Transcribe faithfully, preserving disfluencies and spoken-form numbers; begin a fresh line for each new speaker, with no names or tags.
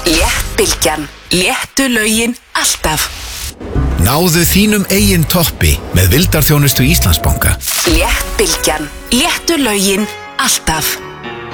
Léttbylgjan, léttu lögin alltaf.
Náðu þínum eigin toppi með vildarþjónustu Íslandsbanka.
Léttbylgjan, léttu lögin alltaf.